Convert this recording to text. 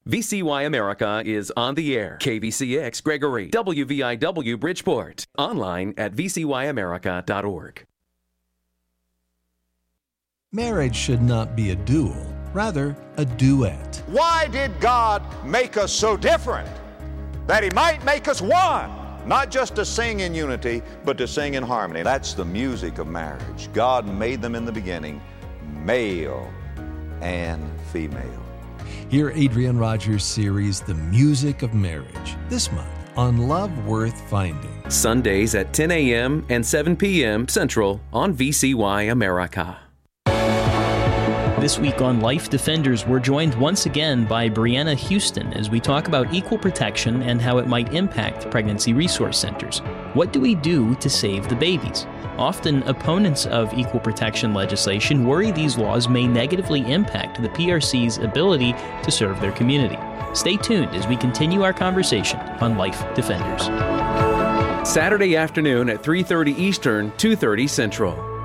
VCY America is on the air. KVCX Gregory, WVIW Bridgeport. Online at vcyamerica.org. Marriage should not be a duel, rather a duet. Why did God make us so different? That He might make us one. Not just to sing in unity, but to sing in harmony. That's the music of marriage. God made them in the beginning, male and female. Hear Adrian Rogers' series, The Music of Marriage, this month on Love Worth Finding. Sundays at 10 a.m. and 7 p.m. Central on VCY America. This week on Life Defenders, we're joined once again by Brianna Houston as we talk about equal protection and how it might impact pregnancy resource centers. What do we do to save the babies? Often, opponents of equal protection legislation worry these laws may negatively impact the PRC's ability to serve their community. Stay tuned as we continue our conversation on Life Defenders. Saturday afternoon at 3:30 Eastern, 2:30 Central.